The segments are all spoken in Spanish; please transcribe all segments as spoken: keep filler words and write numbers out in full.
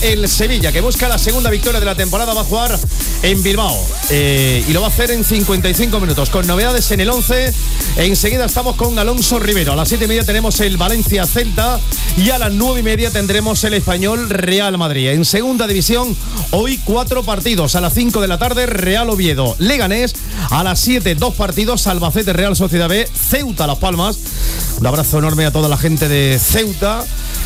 el Sevilla, que busca la segunda victoria de la temporada. Va a jugar en Bilbao eh, y lo va a hacer en cincuenta y cinco minutos, con novedades en el once. Enseguida estamos con Alonso Rivero. A las siete y media tenemos el Valencia-Celta y a las nueve y media tendremos el Español Real Madrid. En segunda división, hoy cuatro partidos. A las cinco de la tarde, Real Oviedo Leganés. A las siete, dos partidos, Albacete Real Sociedad B, Ceuta Las Palmas. Un abrazo enorme a toda la gente de Ceuta.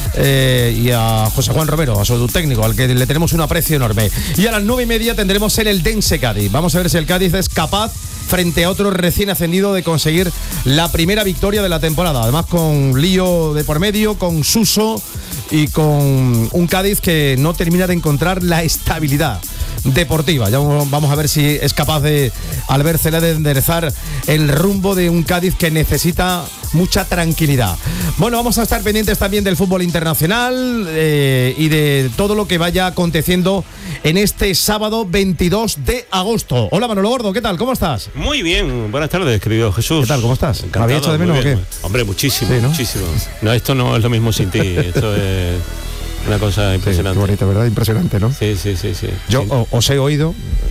Eh, y a José Juan Romero, a su técnico, al que le tenemos un aprecio enorme. Y a las nueve y media tendremos el Eldense Cádiz. Vamos a ver si el Cádiz es capaz, frente a otro recién ascendido, de conseguir la primera victoria de la temporada. Además, con lío de por medio, con Suso y con un Cádiz que no termina de encontrar la estabilidad deportiva. Ya vamos a ver si es capaz de Albert Celá de enderezar el rumbo de un Cádiz que necesita mucha tranquilidad. Bueno, vamos a estar pendientes también del fútbol internacional eh, y de todo lo que vaya aconteciendo en este sábado veintidós de agosto. Hola, Manolo Gordo, ¿qué tal? ¿Cómo estás? Muy bien, buenas tardes, querido Jesús. ¿Qué tal? ¿Cómo estás? Encantado, ¿Me había hecho de menos o qué? Hombre, muchísimo, sí, ¿no? muchísimo. No, esto no es lo mismo sin ti, esto es una cosa impresionante. Sí, qué bonito, ¿verdad? Impresionante, ¿no? Sí, sí, sí, sí. Yo sí. O, os he oído,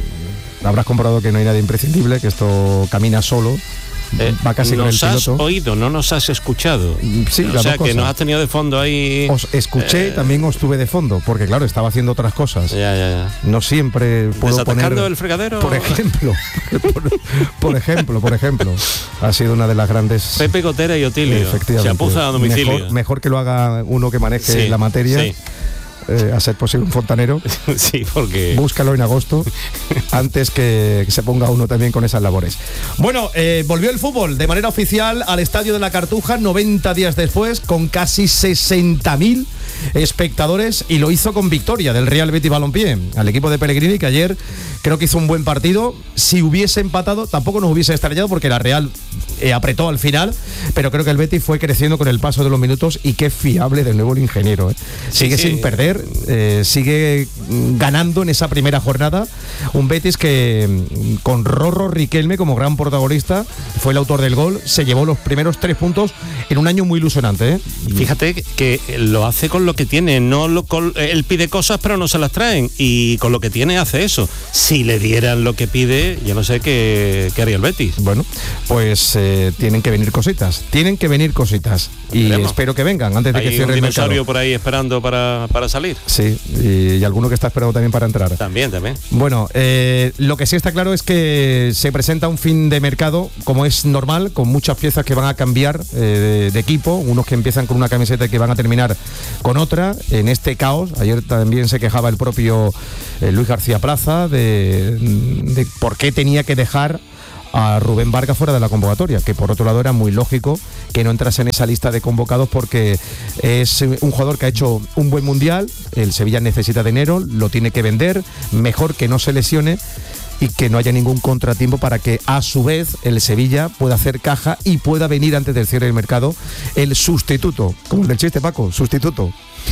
habrás comprobado que no hay nadie imprescindible, que esto camina solo. Eh, va casi con el nos has piloto. oído, no nos has escuchado. Sí, o las sea dos que cosas. nos has tenido de fondo ahí. Os escuché, eh, también os tuve de fondo, porque claro, estaba haciendo otras cosas. Ya, ya, ya. No siempre puedo ¿Desatacando poner, el fregadero? Por ejemplo, por, por ejemplo, por ejemplo, ha sido una de las grandes. Pepe Gotera y Otilio. Efectivamente. Chapuza a domicilio. Mejor, mejor que lo haga uno que maneje Sí, la materia. sí. Eh, a ser posible un fontanero. Sí, porque Búscalo en agosto antes que, que se ponga uno también con esas labores. Bueno, eh, volvió el fútbol de manera oficial al Estadio de la Cartuja noventa días después, con casi sesenta mil espectadores, y lo hizo con victoria del Real Betis Balompié al equipo de Pellegrini, que ayer creo que hizo un buen partido. Si hubiese empatado tampoco nos hubiese estrellado, porque la Real eh, apretó al final, pero creo que el Betis fue creciendo con el paso de los minutos. Y qué fiable de nuevo el ingeniero, ¿eh? Sigue sí, sin sí. perder. Eh, sigue ganando en esa primera jornada. Un Betis que, con Rorro Riquelme como gran protagonista, fue el autor del gol, se llevó los primeros tres puntos en un año muy ilusionante, ¿eh? Fíjate que lo hace con lo que tiene, no lo, con, él pide cosas pero no se las traen, y con lo que tiene hace eso. Si le dieran lo que pide, yo no sé qué, qué haría el Betis. Bueno, pues eh, tienen que venir cositas, tienen que venir cositas y Veremos. espero que vengan antes de Hay que cierre un el mercado. dinosaurio por ahí esperando para, para salir. Sí, y, y alguno que está esperando también para entrar. También, también. Bueno, eh, lo que sí está claro es que se presenta un fin de mercado, como es normal, con muchas piezas que van a cambiar eh, de, de equipo, unos que empiezan con una camiseta y que van a terminar con otra, en este caos. Ayer también se quejaba el propio eh, Luis García Plaza de, de por qué tenía que dejar a Rubén Vargas fuera de la convocatoria, que por otro lado era muy lógico que no entrase en esa lista de convocados, porque es un jugador que ha hecho un buen mundial. El Sevilla necesita dinero, lo tiene que vender, mejor que no se lesione y que no haya ningún contratiempo, para que a su vez el Sevilla pueda hacer caja y pueda venir antes del cierre del mercado el sustituto, como el del chiste, Paco, sustituto.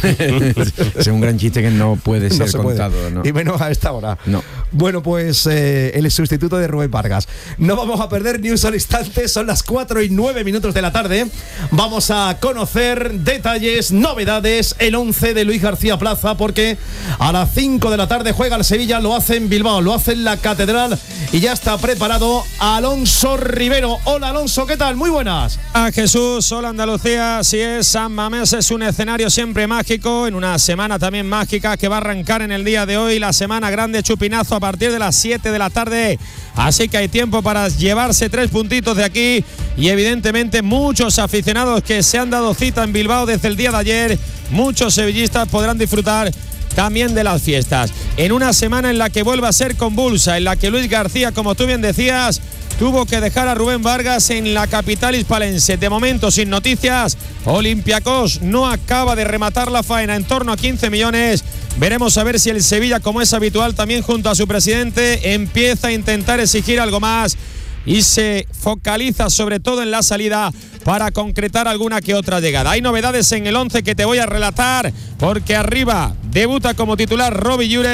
Es un gran chiste que no puede ser no contado, puede. ¿no? Y menos a esta hora. No. Bueno, pues eh, el sustituto de Rubén Vargas. No vamos a perder ni un solo instante, son las cuatro y nueve minutos de la tarde. Vamos a conocer detalles, novedades, el once de Luis García Plaza, porque a las cinco de la tarde juega el Sevilla, lo hace en Bilbao, lo hace en la Catedral, y ya está preparado Alonso Rivero. Hola, Alonso, ¿qué tal? Muy buenas. A Jesús, hola Andalucía, así es, San Mamés es un escenario siempre mágico, en una semana también mágica que va a arrancar en el día de hoy, la semana grande Chupinazo a partir de las siete de la tarde, así que hay tiempo para llevarse tres puntitos de aquí, y evidentemente muchos aficionados que se han dado cita en Bilbao desde el día de ayer, muchos sevillistas podrán disfrutar también de las fiestas, en una semana en la que vuelve a ser convulsa, en la que Luis García, como tú bien decías, tuvo que dejar a Rubén Vargas en la capital hispalense. De momento sin noticias, Olympiacos no acaba de rematar la faena, en torno a quince millones. Veremos a ver si el Sevilla, como es habitual también junto a su presidente, empieza a intentar exigir algo más y se focaliza sobre todo en la salida para concretar alguna que otra llegada. Hay novedades en el once que te voy a relatar, porque arriba debuta como titular Robbie Llure,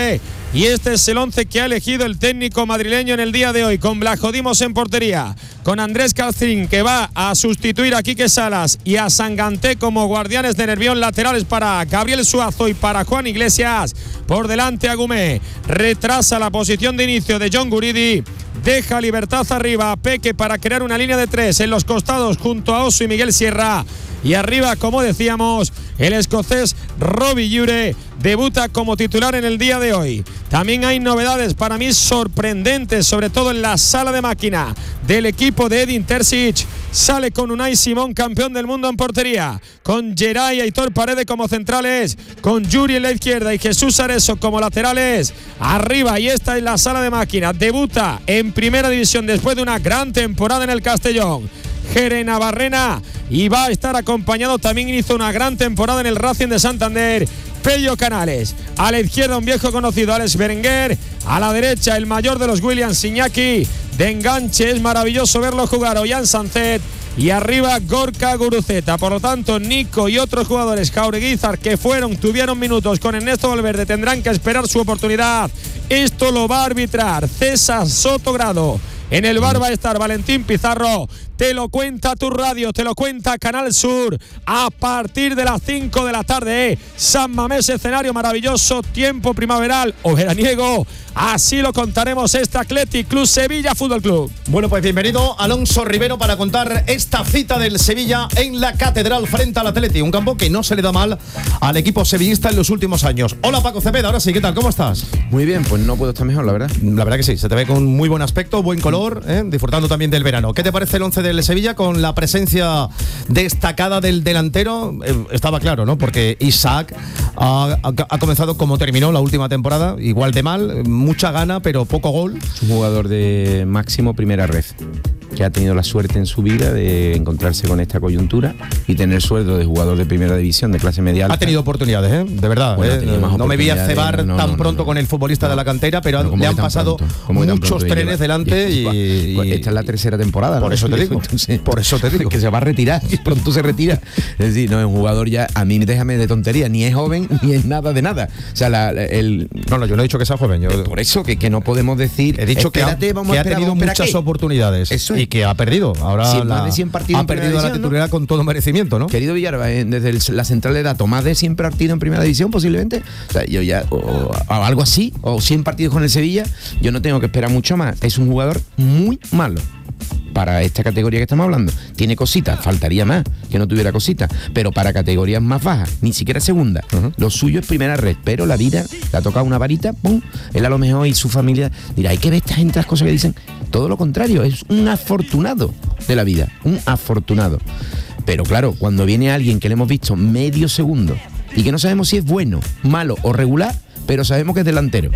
Y este es el once que ha elegido el técnico madrileño en el día de hoy, con Blajodimos en portería, con Andrés Castrín, que va a sustituir a Quique Salas, y a Sanganté como guardianes de Nervión, laterales para Gabriel Suazo y para Juan Iglesias. Por delante Agumé, retrasa la posición de inicio de John Guridi, deja libertad arriba a Peque para crear una línea de tres en los costados junto a Oso y Miguel Sierra. Y arriba, como decíamos, el escocés Robbie Ure debuta como titular en el día de hoy. También hay novedades para mí sorprendentes, sobre todo en la sala de máquina del equipo de Edin Terzic. Sale con Unai Simón, campeón del mundo en portería, con Geray y Aitor Paredes como centrales, con Yuri en la izquierda y Jesús Areso como laterales. Arriba, y esta es la sala de máquina, debuta en primera división después de una gran temporada en el Castellón, Jere Navarrena, y va a estar acompañado, también hizo una gran temporada en el Racing de Santander, Pello Canales. A la izquierda un viejo conocido, Alex Berenguer. A la derecha el mayor de los Williams, Iñaki. De enganche es maravilloso verlo jugar, Ollán Sancet. Y arriba Gorka Guruceta. Por lo tanto, Nico y otros jugadores, Jaureguizar, que fueron, tuvieron minutos con Ernesto Valverde, tendrán que esperar su oportunidad. Esto lo va a arbitrar César Sotogrado. En el bar va a estar Valentín Pizarro. Te lo cuenta tu radio, te lo cuenta Canal Sur. A partir de las cinco de la tarde, ¿eh? San Mamés, escenario maravilloso, tiempo primaveral o veraniego. Así lo contaremos este Athletic Club Sevilla Fútbol Club. Bueno, pues bienvenido Alonso Rivero para contar esta cita del Sevilla en la Catedral frente al Athletic. Un campo que no se le da mal al equipo sevillista en los últimos años. Hola Paco Cepeda, ahora sí, ¿qué tal? ¿Cómo estás? Muy bien, pues no puedo estar mejor, la verdad. La verdad que sí, se te ve con muy buen aspecto, buen color, ¿eh? Disfrutando también del verano. ¿Qué te parece el once del Sevilla con la presencia destacada del delantero? Eh, estaba claro, ¿no? Porque Isaac ha, ha, ha comenzado como terminó la última temporada, igual de mal, mucha gana, pero poco gol. Es un jugador de máximo primera red, que ha tenido la suerte en su vida de encontrarse con esta coyuntura y tener sueldo de jugador de primera división, de clase media alta. Ha tenido oportunidades, ¿eh? De verdad. Bueno, ¿eh? No me voy a cebar no, no, tan no, pronto no, con el futbolista no, de la cantera, pero no, le han pasado muchos trenes lleva, delante y, y... Esta es la tercera temporada, por ¿no? eso te digo. Entonces, por eso te digo. Que se va a retirar, que pronto se retira. Es decir, no es un jugador ya, a mí déjame de tontería, ni es joven, ni es nada de nada. O sea, la, el... No, no, yo no he dicho que sea joven. Yo... Por eso, que, que no podemos decir... He dicho espérate, que ha, vamos que a ha esperar, tenido vamos a muchas ¿qué? oportunidades Eso es. y que ha perdido. Ahora sí, la, más de cien partidos ha perdido la titularidad, ¿no? Con todo merecimiento, ¿no? Querido Villarba, desde el, la central de datos, más de cien partidos en primera división posiblemente. O sea, yo ya, o, o algo así, o cien partidos con el Sevilla, yo no tengo que esperar mucho más. Es un jugador muy malo para esta categoría que estamos hablando. Tiene cositas, faltaría más que no tuviera cositas, pero para categorías más bajas, ni siquiera segunda. Uh-huh. Lo suyo es primera red, pero la vida le ha tocado una varita, pum, él a lo mejor y su familia dirá, hay que ver esta gente las cosas que dicen. Todo lo contrario, es un afortunado de la vida, un afortunado. Pero claro, cuando viene alguien que le hemos visto medio segundo y que no sabemos si es bueno, malo o regular, pero sabemos que es delantero,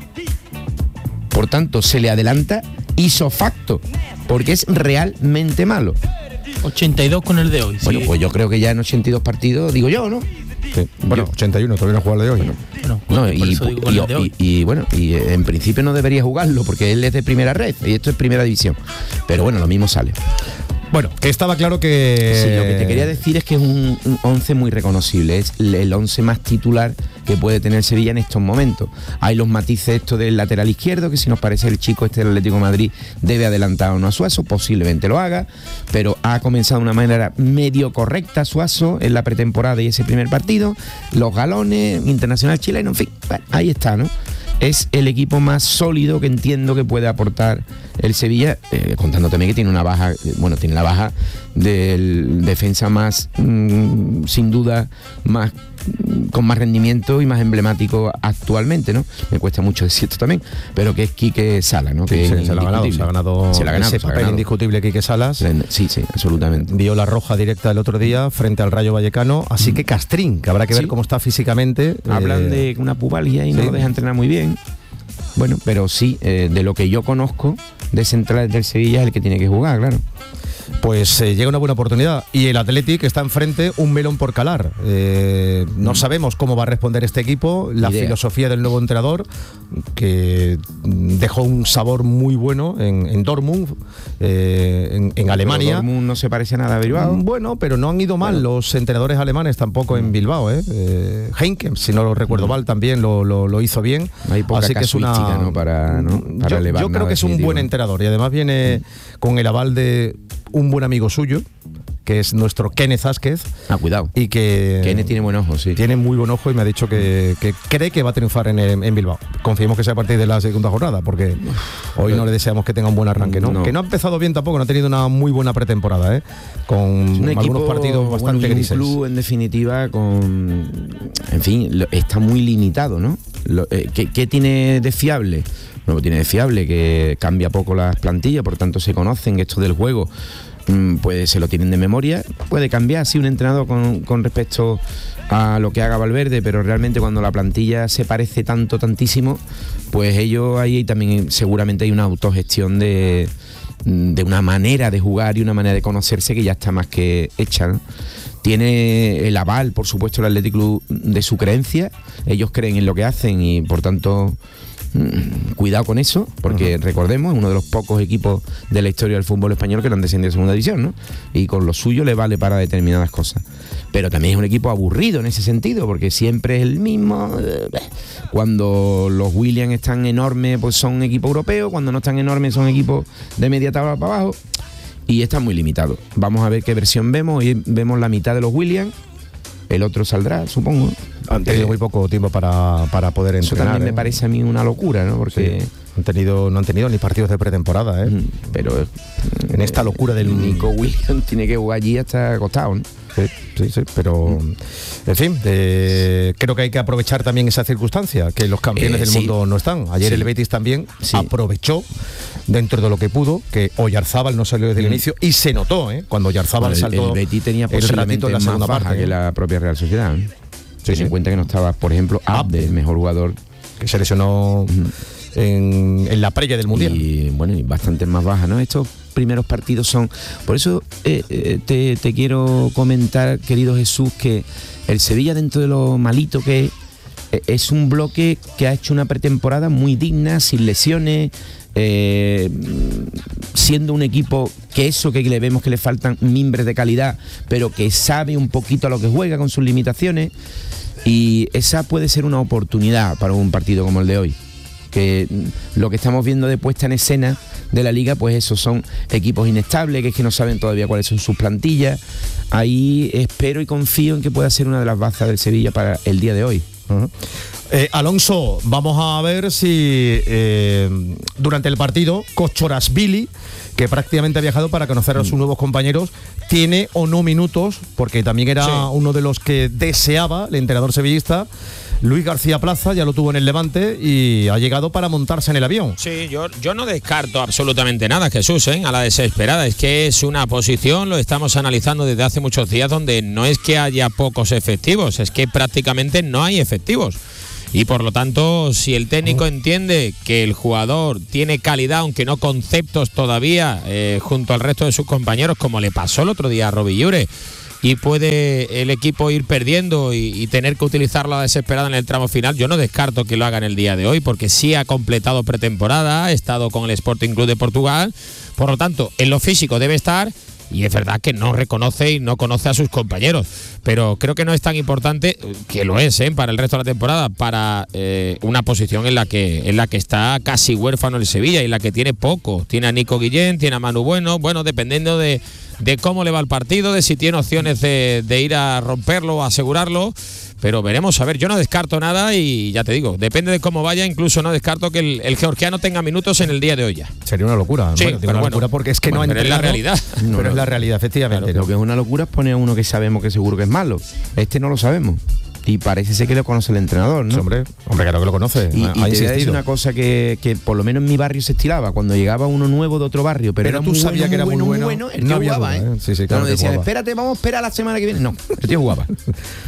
por tanto se le adelanta ipso facto, porque es realmente malo. ochenta y dos con el de hoy. Bueno, sí. Pues yo creo que ya en ochenta y dos partidos, digo yo, ¿no? Sí. Bueno, yo, ochenta y uno, todavía no juega el de hoy. Bueno, bueno, no, por y, eso digo con y, el de hoy. Y, y bueno, y en principio no debería jugarlo porque él es de primera red y esto es primera división. Pero bueno, lo mismo sale. Bueno, que estaba claro que... Sí, lo que te quería decir es que es un, un once muy reconocible, es el once más titular que puede tener Sevilla en estos momentos. Hay los matices esto del lateral izquierdo, que si nos parece el chico este del Atlético de Madrid debe adelantar o no a Suazo, posiblemente lo haga, pero ha comenzado de una manera medio correcta Suazo en la pretemporada y ese primer partido, los galones, Internacional chileno, en fin, bueno, ahí está, ¿no? Es el equipo más sólido que entiendo que puede aportar el Sevilla, eh, contando también que tiene una baja, bueno, tiene la baja del defensa más, mmm, sin duda, más con más rendimiento y más emblemático actualmente, ¿no? Me cuesta mucho decir esto también, pero que es Quique Salas, ¿no? Que sí, es se lo ha ganado, se ha ganado, se la ha ganado ese se ha papel ganado. indiscutible Quique Salas. Sí, sí, absolutamente. Vio la roja directa el otro día frente al Rayo Vallecano, así mm. que Castrín, que habrá que ver sí. cómo está físicamente. Hablan eh, de una pubalgia y sí. no lo deja entrenar muy bien. Bueno, pero sí, eh, de lo que yo conozco de centrales del Sevilla es el que tiene que jugar, claro. pues eh, llega una buena oportunidad. Y el Athletic está enfrente, un melón por calar. Eh, no mm. sabemos cómo va a responder este equipo, la Idea. filosofía del nuevo entrenador, que dejó un sabor muy bueno en, en Dortmund, eh, en, en Alemania. Dortmund no se parece a nada a Bilbao. Bueno, pero no han ido mal bueno. los entrenadores alemanes tampoco en Bilbao. ¿eh? Eh, Heinke, si no lo recuerdo mm. mal, también lo, lo, lo hizo bien. Hay poca Así que es una ¿no? para, ¿no? para yo, elevar yo creo que es un buen entrenador y además viene mm. con el aval de un buen amigo suyo, que es nuestro Kenneth Vázquez. Ah, cuidado. Y que Kenneth tiene buen ojo, sí. Tiene muy buen ojo y me ha dicho que, que cree que va a triunfar en, en Bilbao. Confiemos que sea a partir de la segunda jornada, porque hoy no le deseamos que tenga un buen arranque, ¿no? no. Que no ha empezado bien tampoco, no ha tenido una muy buena pretemporada, ¿eh? Con un algunos equipo, partidos bastante bueno, grises. Un club, en definitiva, con... En fin, lo, está muy limitado, ¿no? Lo, eh, ¿qué, ¿Qué tiene de fiable? Bueno, tiene de fiable que cambia poco las plantillas, por tanto se conocen esto del juego. Pues se lo tienen de memoria, puede cambiar sí un entrenador con, con respecto a lo que haga Valverde, pero realmente cuando la plantilla se parece tanto, tantísimo, pues ellos ahí también seguramente hay una autogestión de, de una manera de jugar y una manera de conocerse que ya está más que hecha, ¿no? Tiene el aval, por supuesto, el Athletic Club de su creencia, ellos creen en lo que hacen y por tanto... Cuidado con eso, porque uh-huh. recordemos, es uno de los pocos equipos de la historia del fútbol español que no han descendido a segunda división, ¿no? Y con lo suyo le vale para determinadas cosas. Pero también es un equipo aburrido en ese sentido, porque siempre es el mismo. Cuando los Williams están enormes, pues son equipos europeos, cuando no están enormes son equipos de media tabla para abajo, y están muy limitados. Vamos a ver qué versión vemos. Hoy vemos la mitad de los Williams. El otro saldrá, supongo. Han tenido eh, muy poco tiempo para, para poder entrenar. Eso también ¿eh? me parece a mí una locura, ¿no? Porque sí. han tenido, no han tenido ni partidos de pretemporada, ¿eh? Pero eh, en esta locura del Nico Williams tiene que jugar allí hasta acostado, ¿no? Sí, sí, sí, pero en fin, eh, creo que hay que aprovechar también esa circunstancia, que los campeones eh, del sí. mundo no están. Ayer sí. el Betis también sí. aprovechó dentro de lo que pudo, que Oyarzábal no salió desde mm. el inicio y se notó, ¿eh? Cuando Oyarzábal bueno, saltó. El Betis tenía posiblemente la segunda más baja parte, que la propia Real Sociedad, ¿eh? Sí, sí. En cuenta que no estaba, por ejemplo, Abde, el mejor jugador que se lesionó mm. en, en la previa del Mundial. Y bueno, y bastante más baja, ¿no? Estos primeros partidos son... Por eso eh, eh, te, te quiero comentar, querido Jesús, que el Sevilla, dentro de lo malito que es, eh, es un bloque que ha hecho una pretemporada muy digna, sin lesiones, eh, siendo un equipo que eso que le vemos que le faltan mimbres de calidad, pero que sabe un poquito a lo que juega con sus limitaciones, y esa puede ser una oportunidad para un partido como el de hoy. Que lo que estamos viendo de puesta en escena de la liga, pues esos son equipos inestables, que es que no saben todavía cuáles son sus plantillas. Ahí espero y confío en que pueda ser una de las bazas del Sevilla para el día de hoy. Uh-huh. Eh, Alonso, vamos a ver si eh, durante el partido Kochorashvili, que prácticamente ha viajado para conocer a sus nuevos compañeros, tiene o no minutos, porque también era sí. uno de los que deseaba el entrenador sevillista. Luis García Plaza ya lo tuvo en el Levante y ha llegado para montarse en el avión. Sí, yo, yo no descarto absolutamente nada, Jesús, ¿eh? A la desesperada. Es que es una posición, lo estamos analizando desde hace muchos días, donde no es que haya pocos efectivos, es que prácticamente no hay efectivos. Y por lo tanto, si el técnico entiende que el jugador tiene calidad, aunque no conceptos todavía, eh, junto al resto de sus compañeros, como le pasó el otro día a Robbie Llure, y puede el equipo ir perdiendo y, y tener que utilizarlo a desesperada en el tramo final, yo no descarto que lo haga en el día de hoy, porque sí ha completado pretemporada, ha estado con el Sporting Club de Portugal, por lo tanto, en lo físico debe estar, y es verdad que no reconoce y no conoce a sus compañeros, pero creo que no es tan importante, que lo es, ¿eh? Para el resto de la temporada, para eh, una posición en la que en la que está casi huérfano el Sevilla y en la que tiene poco. Tiene a Nico Guillén, tiene a Manu Bueno, bueno, dependiendo de, de cómo le va el partido, de si tiene opciones de, de ir a romperlo o asegurarlo. Pero veremos, a ver, yo no descarto nada y ya te digo, depende de cómo vaya, incluso no descarto que el, el georgiano tenga minutos en el día de hoy ya. Sería una locura, sí, bueno, pero una bueno, locura porque es que bueno, no ha pero entrenado, es la realidad. No, pero no, es la realidad, efectivamente. Claro, ¿no? Lo que es una locura es poner a uno que sabemos que seguro que es malo. Este no lo sabemos. Y parece ser que lo conoce el entrenador, ¿no? Sí, hombre, hombre, claro que lo conoce. Y, ha, y ha te voy a decir insistido. una cosa que, que por lo menos en mi barrio se estilaba. Cuando llegaba uno nuevo de otro barrio, pero, pero era tú muy sabías bueno, que era muy bueno, bueno el no tío había jugaba, duda, ¿eh? ¿eh? Sí, sí, claro. No, que decía, jugaba. espérate, vamos a esperar la semana que viene. No, el tío jugaba.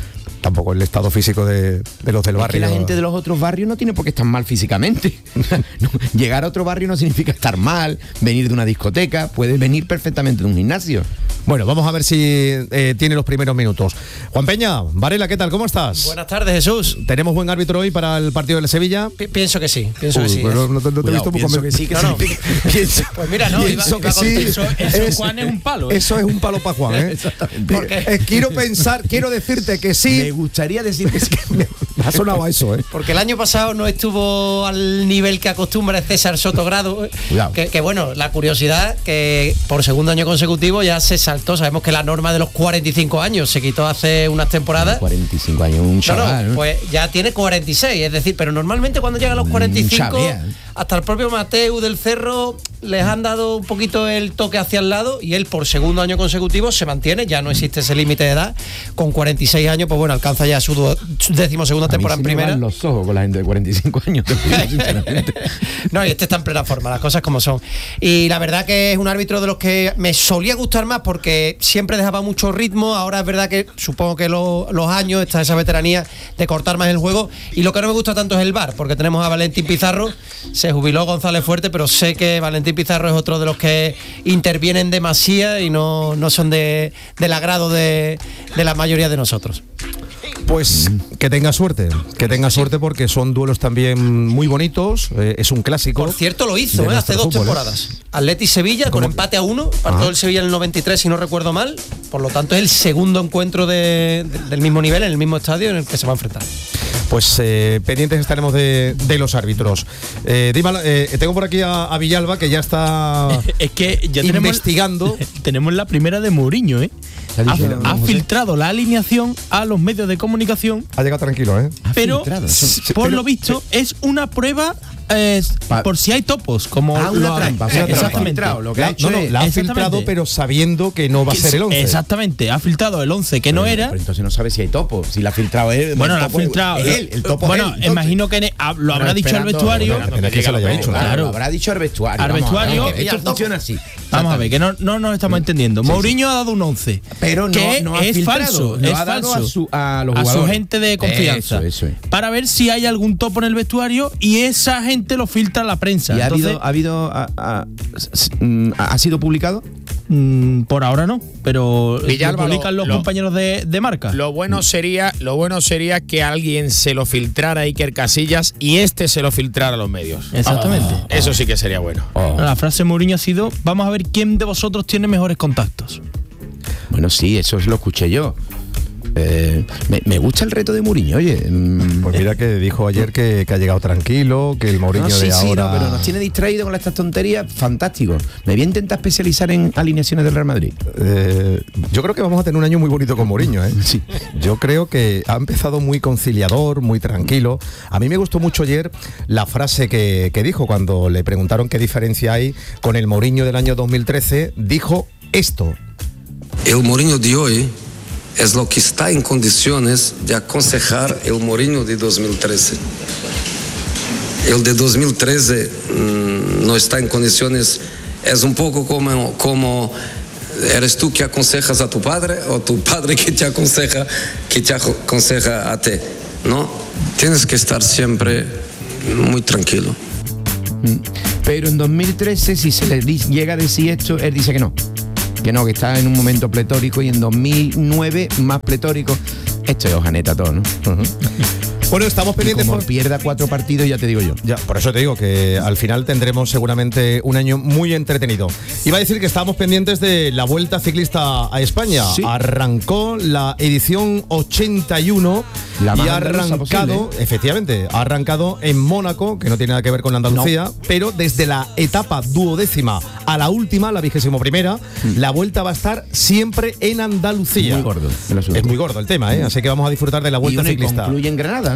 tampoco el estado físico de, de los del Es barrio. que la gente de los otros barrios no tiene por qué estar mal físicamente. No, llegar a otro barrio no significa estar mal, venir de una discoteca, puede venir perfectamente de un gimnasio. Bueno, vamos a ver si eh, tiene los primeros minutos. Juan Peña, Varela, ¿qué tal? ¿Cómo estás? Buenas tardes, Jesús. ¿Tenemos buen árbitro hoy para el partido del Sevilla? Pi- pienso que sí, pienso que Uy, sí. pero no te, no te he visto muy pienso conven- que sí, que No, no. significa- pienso- Pues mira, no, iba, pienso iba que con- sí. Eso, eso Juan es un palo. ¿eh? Eso es un palo para Juan, ¿eh? Exactamente. ¿Por qué? Eh, quiero pensar, quiero decirte que Me sí. gustaría decir que sí. Me ha sonado a eso, ¿eh? Porque el año pasado no estuvo al nivel que acostumbra César Sotogrado. eh, Cuidado. Que, que bueno, la curiosidad que por segundo año consecutivo ya se saltó. Sabemos que la norma de los cuarenta y cinco años se quitó hace unas temporadas. cuarenta y cinco años, un No, chaval. no, ¿no? pues ya tiene cuarenta y seis, es decir, pero normalmente cuando llegan los cuarenta y cinco, chavea. hasta el propio Mateu del Cerro les han dado un poquito el toque hacia el lado y él por segundo año consecutivo se mantiene, ya no existe ese límite de edad, con cuarenta y seis años, pues bueno, alcanza ya su, du- su decimosegunda A mí temporada se en me primera. van los ojos con la gente de cuarenta y cinco años, te lo digo sinceramente. No, y este está en plena forma, las cosas como son. Y la verdad que es un árbitro de los que me solía gustar más porque siempre dejaba mucho ritmo. Ahora es verdad que supongo que lo- los años, está esa veteranía de cortar más el juego. Y lo que no me gusta tanto es el V A R, porque tenemos a Valentín Pizarro, se jubiló González Fuerte, pero sé que Valentín Pizarro es otro de los que intervienen demasiado y no, no son de, del agrado de, de la mayoría de nosotros. Pues que tenga suerte, que tenga suerte porque son duelos también muy bonitos, eh, es un clásico. Por cierto, lo hizo de ¿eh? hace nuestro dos fútbol, ¿eh? temporadas. Atleti Sevilla con ¿Cómo? empate a uno, partió Ajá. el Sevilla en el noventa y tres, si no recuerdo mal. Por lo tanto, es el segundo encuentro de- de- del mismo nivel, en el mismo estadio en el que se va a enfrentar. Pues eh, pendientes estaremos de, de los árbitros. Eh, dímelo, eh, tengo por aquí a, a Villalba que ya está Es que ya investigando. Tenemos, tenemos la primera de Mourinho, ¿eh? ¿Te ha Ha, dicho, ha no, José? filtrado la alineación a los medios de comunicación, Ha llegado tranquilo, ¿eh? Ha pero filtrado, eso. por pero- lo visto es una prueba eh, Pa- por si hay topos, como Ah, una lo ha- trampa, eh, una trampa. exactamente. Filtrado, lo que La, ha hecho no, no, es- la ha Exactamente. filtrado pero sabiendo que no va a Que ser sí, el once. Exactamente, ha filtrado el once que no Pero- era. Pero entonces no sabe si hay topo. Si la ha filtrado él. Bueno, el la ha topo es- filtrado. es él, el topo bueno, es él, entonces. imagino que ne- ha- lo habrá Bueno, dicho al esperando- vestuario. esperando Depende de que se lo haya dicho, Claro, claro. lo habrá dicho al vestuario. Al vamos a ver, vestuario. que esto funciona así. Vamos a ver, que no, no nos estamos entendiendo. Mourinho ha dado un once. Pero no, que no ha es filtrado, falso. lo es ha dado falso. a su- a los su jugadores. gente de confianza. Eso, eso es. Para ver si hay algún topo en el vestuario y esa gente lo filtra a la prensa. ¿Y ha Entonces, habido, ha, habido ha, ha- s- mm, ha sido publicado? mm, por ahora no, pero Villalba, lo publican lo- los lo- compañeros de, de marca. Lo bueno sería, lo bueno sería que alguien se lo filtrara a Iker Casillas y este se lo filtrara a los medios. Exactamente. Eso sí que sería bueno. La frase de Mourinho ha sido: vamos a ver quién de vosotros tiene mejores contactos. Bueno, sí, eso lo escuché yo. Eh, me, me gusta el reto de Mourinho, oye. mm, Pues mira que dijo ayer que, que ha llegado tranquilo, que el Mourinho no, sí, de sí, ahora. no, pero nos tiene distraído con estas tonterías. Fantástico. Me voy a intentar especializar en alineaciones del Real Madrid. Eh, yo creo que vamos a tener un año muy bonito con Mourinho, ¿eh? Sí. Yo creo que ha empezado muy conciliador, muy tranquilo. A mí me gustó mucho ayer la frase que, que dijo cuando le preguntaron qué diferencia hay con el Mourinho del año dos mil trece. Dijo esto. El Mourinho de hoy es lo que está en condiciones de aconsejar el Mourinho de dos mil trece. El de dos mil trece mmm, no está en condiciones, es un poco como, como eres tú que aconsejas a tu padre o tu padre que te aconseja, que te aconseja a ti, ¿no? Tienes que estar siempre muy tranquilo. Pero en dos mil trece, si se le di- llega a decir esto, él dice que no. Que no, que está en un momento pletórico y en dos mil nueve más pletórico. Esto es hojaneta todo, ¿no? Bueno, estamos Y pendientes como por... pierda cuatro partidos, ya te digo yo. Ya, por eso te digo que al final tendremos seguramente un año muy entretenido. Iba a decir que estábamos pendientes de la Vuelta Ciclista a España. Sí. Arrancó la edición ochenta y uno La más y ha andaluza arrancado, posible. efectivamente, ha arrancado en Mónaco, que no tiene nada que ver con Andalucía, pero desde la etapa duodécima a la última, la vigésimo primera, la Vuelta va a estar siempre en Andalucía. Muy gordo el asunto. Es muy gordo el tema, ¿eh? Así que vamos a disfrutar de la Y, Vuelta bueno, y Ciclista. concluye en Granada, ¿no?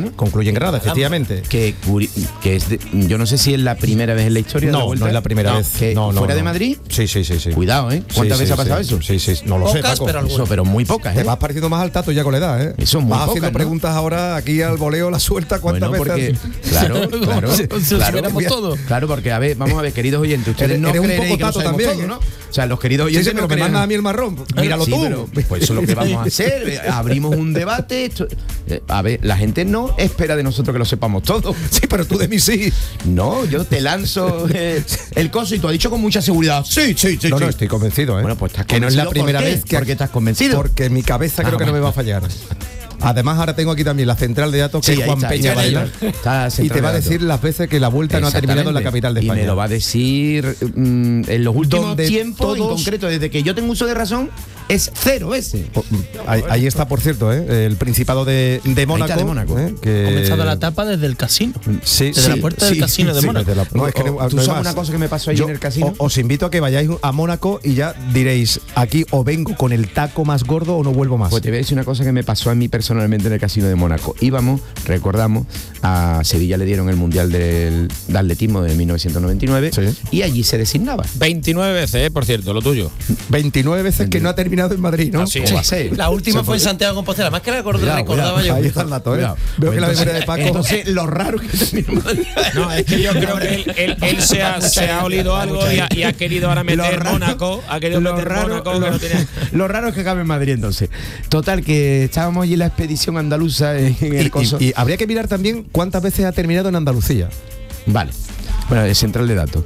¿no? Concluye en Granada, efectivamente. Que, curi- que es de- yo no sé si es la primera vez en la historia de la No, Vuelta. no es la primera vez. Que No, no, ¿Fuera no. de Madrid? Sí, sí, sí, sí. Cuidado, ¿eh? ¿Cuántas Sí, veces sí, ha pasado sí. eso? Sí, sí, no lo sé, Pocas, Paco. pero algunas. Eso, pero muy pocas, Te ¿eh? vas pareciendo más al Tato ya con la edad, ¿eh? Eso es muy vas pocas, haciendo ¿no? preguntas ahora aquí al voleo, la suelta, ¿cuántas Bueno, porque, veces? claro, claro, Si lo claro, supiéramos todo. claro, porque a ver, vamos a ver, queridos oyentes, ustedes Eres- no eres un creeréis poco que lo Tato sabemos también, todo, ¿eh? ¿no? O sea, los queridos Sí, oyentes sí, pero no me crean- manda a mí el marrón. Míralo Sí, tú. pero, pues eso es lo que vamos a hacer. eh, Abrimos un debate. Esto- eh, a ver, la gente no espera de nosotros que lo sepamos todo. Sí, pero tú de mí sí. No, yo te lanzo eh, el coso y tú has dicho con mucha seguridad. Sí, sí, sí. No, sí. no, estoy convencido, ¿eh? Bueno, pues estás que no es la convencido, primera ¿por qué? vez que ¿Por qué estás convencido? Porque mi cabeza creo Ah, que no me vale. va a fallar. Además, ahora tengo aquí también la central de datos, que Sí, es ahí Juan está, Peña ahí Varela. está, está Y central te va a de datos. decir las veces que la vuelta no ha terminado en la capital de España. Y me lo va a decir mm, en los últimos Donde tiempos, en todos- concreto, desde que yo tengo uso de razón, es cero veces. Oh, Ahí, ahí está, por cierto, ¿eh? El Principado de, de Mónaco. está, de Mónaco. ¿eh? Que- Comenzando la etapa desde el casino. Sí, Desde sí, la puerta del sí, casino de sí, Mónaco. desde la- no, es que no- ¿Tú no hay sabes más. una cosa que me pasó ahí Yo en el casino? o- Os invito a que vayáis a Mónaco y ya diréis, aquí o vengo con el taco más gordo o no vuelvo más. Pues te voy a decir una cosa que me pasó a mí personalmente en el casino de Mónaco. Íbamos, recordamos, a Sevilla le dieron el Mundial del, de Atletismo de mil novecientos noventa y nueve Sí. y allí se designaba. veintinueve veces, eh, por cierto, lo tuyo. veintinueve veces que no ha terminado en Madrid, ¿no? Así es. ¿Cómo va a ser? La última fue en Santiago de Compostela. Más que la record- Cuidado, recordaba cuidado. yo. Ahí está el dato, ¿eh? Cuidado. Veo que la Entonces- memoria de Paco... Entonces, lo raro que terminó en Madrid. No, es que yo creo que él, él- él se, ha, se ha olido algo y ha, y ha querido ahora meter Lo raro- Mónaco. Ha querido lo meter raro, Mónaco lo, que no tiene. lo raro es que acabe en Madrid entonces. Total, que estábamos allí en la expedición andaluza en, en el Y, coso. y- y habría que mirar también cuántas veces ha terminado en Andalucía. Vale. Bueno, es central de datos.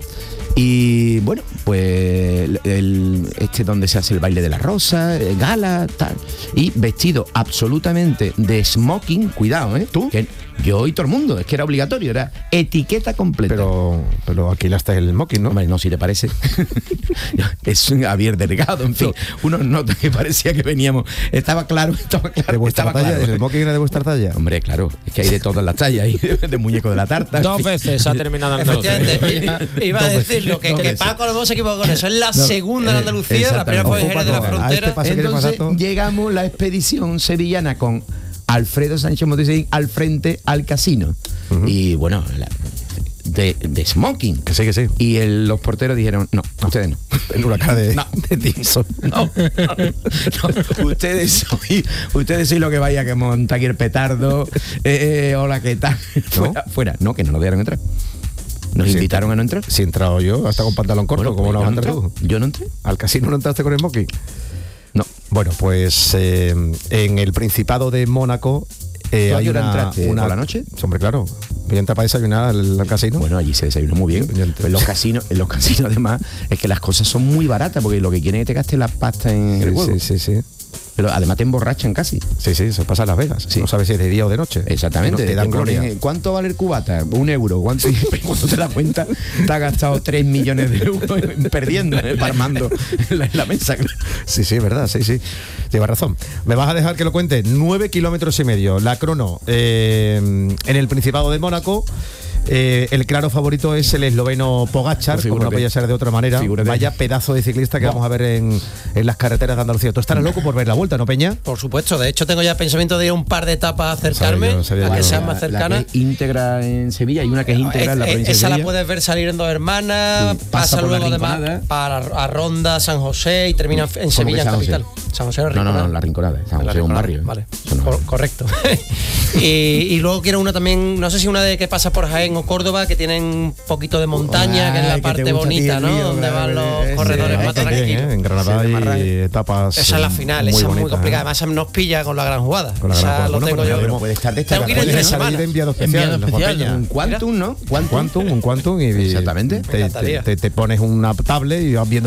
Y bueno, pues el, el- este donde se hace el baile de la rosa, eh, gala, tal. Y vestido absolutamente de smoking, cuidado, ¿eh? ¿Tú? Que yo y todo el mundo, es que era obligatorio, era etiqueta completa. Pero, pero aquí la está el smoking, ¿no? Hombre, no, si te parece. Es un Javier Delgado, en fin. Uno nota que parecía que veníamos. Estaba claro, estaba claro. ¿De vuestra estaba talla? claro. ¿El smoking era de vuestra talla? Hombre, claro, es que hay de todas las tallas, hay de, de muñeco de la tarta. en Dos fin. veces ha terminado en Andalucía. Efectivamente, i- iba a decirlo, que, que Paco a lo mejor se equivocó con eso. Es la segunda en eh, Andalucía, la primera fue en Jerez de la Ojo, Paco, a Frontera. este paso que eres más Entonces alto. llegamos la expedición sevillana con Alfredo Sánchez Montesín al frente al casino. Y bueno, la- de, de smoking. Que sí, que sí. Y el- los porteros dijeron, no, ustedes no. En una cara de, No. de Simpson. No, no, ustedes soy, ustedes soy lo que vaya que monta aquí el petardo. Eh, eh, hola, ¿qué tal? Fuera, fuera. No, que no nos dejaron entrar. Nos Sí. invitaron a no entrar. Si he entrado yo, hasta con pantalón corto, Bueno, como pues no yo vas a no entrar entré. tú. Yo no entré. ¿Al casino no entraste con smoking? No. Bueno, pues eh, en el Principado de Mónaco eh, ¿Tú a hay qué hora una, entraste? una- ¿Por la noche? Hombre, claro. Voy a entrar para desayunar al, al casino. Bueno, allí se desayunó muy bien. Yo entré. En los casinos, en los casinos además, es que las cosas son muy baratas, porque lo que quieren es que te gastes la pasta en el juego. sí, sí, sí. Pero además te emborrachan casi. Sí, sí, eso pasa en Las Vegas. Sí. No sabes si es de día o de noche. Exactamente. No te dan Te ponen, gloria. eh, ¿cuánto vale el cubata? Un euro. ¿Cuánto? Y cuando te das cuenta, te has gastado tres millones de euros en- perdiendo, eh, parmando en la, en la mesa. Sí, sí, verdad, sí, sí. Llevas razón. Me vas a dejar que lo cuente. Nueve kilómetros y medio. La crono eh, en el Principado de Mónaco. Eh, el claro favorito es el esloveno Pogačar, Pues como no figúrate. podía ser de otra manera. Figúrate. Vaya pedazo de ciclista que Buah. vamos a ver en, en las carreteras de Andalucía. Tú estarás loco por ver la vuelta, ¿no, Peña? Por supuesto, de hecho tengo ya pensamiento de ir a un par de etapas a acercarme, Sabía yo, sabía a que yo. sean más La cercanas. que es íntegra en Sevilla y una que es íntegra en la Eh, eh, provincia de esa la Sevilla. puedes ver salir en Dos Hermanas, Sí, pasa pasa por la luego además Rinconada. para a Ronda, San José y termina en Sevilla, en San José? capital. San José o No, no, Rinconada. no, la Rinconada. San La José es un Rinconada, barrio. Vale, Eso no- Cor- correcto. y, y luego quiero una también, no sé si una de que pasa por Jaén o Córdoba, que tienen un poquito de montaña, que es Ay, la que te parte gusta a ti bonita, el ¿no? río, Donde claro, van los ese, corredores ahí más También, tranquilos. ¿eh? En Granada Sí, de Marrán. hay etapas. Esa es la final, esa es muy bonitas, complicada. ¿eh? Además nos pilla con la gran jugada. Con la Esa gran jugada. lo Bueno, tengo pues yo. ya Pero puede estar Tengo que ir destacado. en tres Puedes salir semanas. de enviado especial, Enviado Juan especial, Peña. Un quantum, ¿no? Un quantum, un quantum y Exactamente. te, Me encantaría. te, te pones una tablet y vas viendo